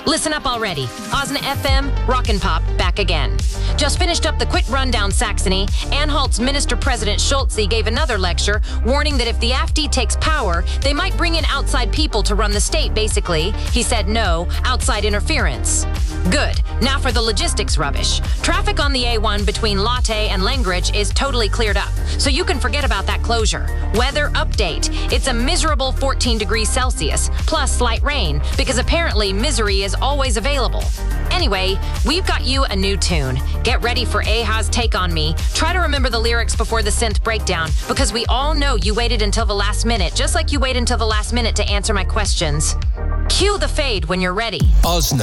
Listen up already. Osna FM, Rockin' Pop, back again. Just finished up the quick rundown, Saxony. Anhalt's Minister President Schulze gave another lecture, warning that if the AfD takes power, they might bring in outside people to run the state, basically. He said no, outside interference. Good. Now for the logistics rubbish. Traffic on the A1 between Lotte and Langridge is totally cleared up, so you can forget about that closure. Weather update. It's a miserable 14 degrees Celsius, plus slight rain, because apparently misery is always available. Anyway, we've got you a new tune. Get ready for Aha's Take on Me. Try to remember the lyrics before the synth breakdown, because we all know you waited until the last minute, just like you wait until the last minute to answer my questions. Cue the fade when you're ready. Osna